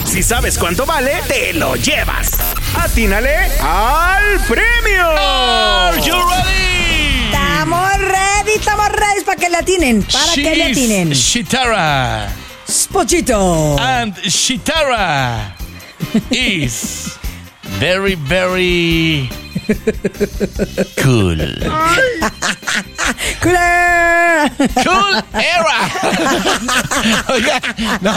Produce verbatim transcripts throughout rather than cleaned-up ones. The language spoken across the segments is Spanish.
Si sabes cuánto vale, te lo llevas. ¡Atínale al premio! Are you ready? Estamos ready, estamos ready para que le atinen. Para que le atinen. Shitara. Pochito. And Shitara is very, very cool. Cool. Cool era. Oiga, no,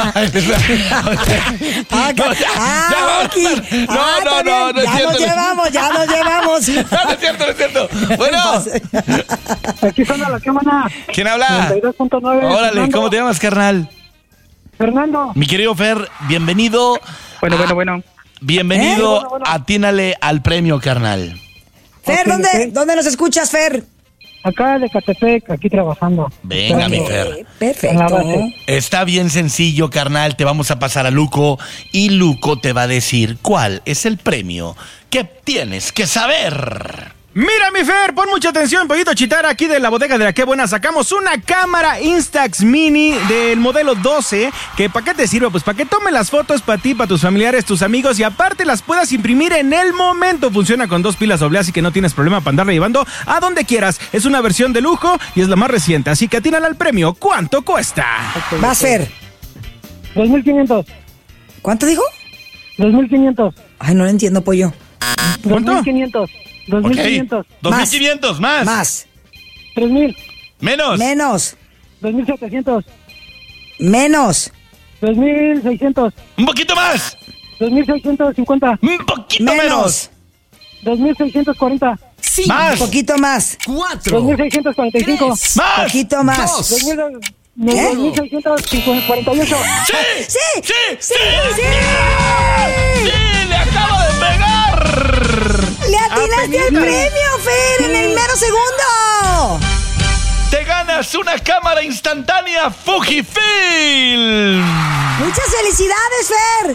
Ah, no, ya, ah, ok. no, Ah, no, está no, bien. no es Ya cierto. nos llevamos, ya nos llevamos. No, no es cierto, no es cierto. Bueno, Aquí suena la cámara. ¿quién habla? noventa y dos punto nueve. Órale, Fernando. ¿cómo te llamas, carnal? Fernando. Mi querido Fer, bienvenido. Bueno, a- bueno, bueno. Bienvenido, ¿Eh? Bueno, bueno. atínale al premio, carnal. Fer, Ok, ¿dónde, ok. ¿dónde nos escuchas, Fer? Acá de Catepec, aquí trabajando. Venga, mi Fer. En la Perfecto. base. Está bien sencillo, carnal. Te vamos a pasar a Luco y Luco te va a decir cuál es el premio que tienes que saber. Mira, mi Fer, pon mucha atención, Pollito Chitara, aquí de la bodega de la Qué Buena. Sacamos una cámara Instax Mini del modelo doce, que ¿para qué te sirve? Pues para que tome las fotos para ti, para tus familiares, tus amigos, y aparte las puedas imprimir en el momento. Funciona con dos pilas doble A, así que no tienes problema para andarla llevando a donde quieras. Es una versión de lujo y es la más reciente, así que atínala al premio. ¿Cuánto cuesta? Vas, Fer. dos mil quinientos. ¿Cuánto dijo? dos mil quinientos. Ay, no lo entiendo, pollo. ¿Cuánto? dos mil quinientos. dos mil quinientos. dos mil Más. quinientos, más. Más. tres mil. Menos. Menos. dos mil setecientos. Menos. dos mil seiscientos. Un poquito más. dos mil seiscientos cincuenta. Un poquito menos. Menos. dos mil seiscientos cuarenta. Más. Poquito más. dos mil seiscientos cuarenta y cinco. Más. Poquito más. dos mil ¿Eh? dos mil seiscientos cuarenta y ocho. ¡Sí! ¡Sí! ¡Sí! ¡Sí! ¡Sí! ¡Sí! ¡Le acabo de pegar! ¡Le atinaste al Apenitas. premio, Fer! ¡En el mero segundo! Te ganas una cámara instantánea Fujifilm. ¡Muchas felicidades, Fer!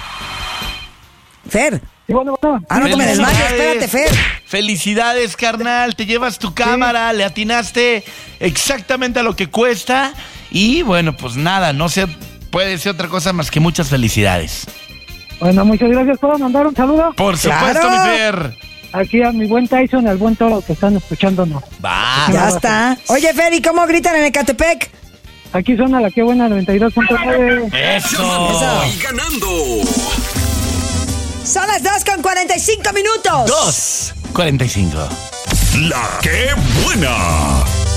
Fer. Y bueno, bueno. Ah, no te me desmayes, Felicidades. espérate, Fer. Felicidades, carnal. Te llevas tu cámara, le atinaste exactamente a lo que cuesta. Y bueno, pues nada, no se puede ser otra cosa más que muchas felicidades. Bueno, muchas gracias. ¿Puedo mandar un saludo? Por supuesto, Claro. mi Fer. Aquí a mi buen Tyson y al buen Toro que están escuchándonos. Va. Ya está. Oye, Fer, ¿y cómo gritan en Ecatepec? Aquí suena la que buena noventa y dos punto nueve. Eso. Eso. Y ganando. Son las dos con cuarenta y cinco minutos. Dos. Cuarenta y cinco. La Qué Buena.